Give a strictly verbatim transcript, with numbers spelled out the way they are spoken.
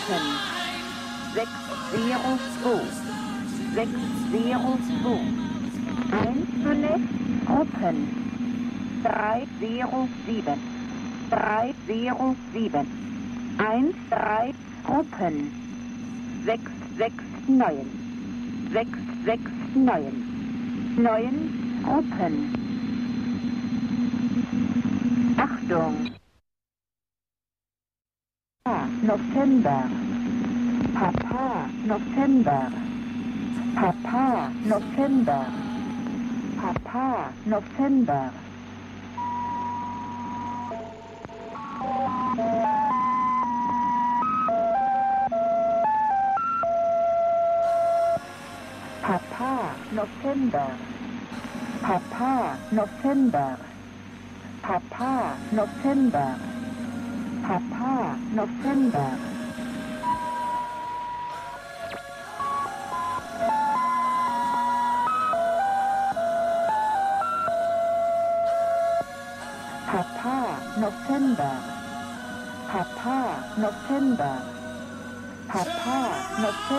Gruppen. sechs zero zwei. sechs zero zwei. Einzelne Gruppen. drei zero sieben. drei zero sieben. eins drei Gruppen. sechs sechs neun. sechs sechs neun. neun Gruppen. Achtung! November. Papa November. Papa November. Papa November. Papa November. Papa November. Papa November. Papa November. Papa November. Papa November. Papa November.